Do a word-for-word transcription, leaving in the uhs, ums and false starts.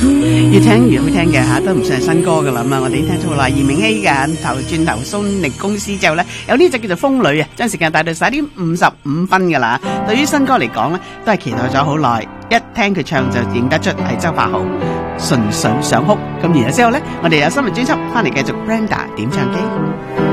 越聽越好聽嘅吓，都唔算係新歌噶啦嘛。我哋已經聽咗好耐，葉明熙嘅頭轉頭蘇力公司之後咧，有呢隻叫做風女啊，將時間帶到十一點五十五分噶啦。對於新歌嚟講咧，都係期待咗好耐，一聽佢唱就認得出係周柏豪，純粹想哭。咁然後之後咧，我哋有新聞專輯翻嚟繼續 Brenda 點唱機。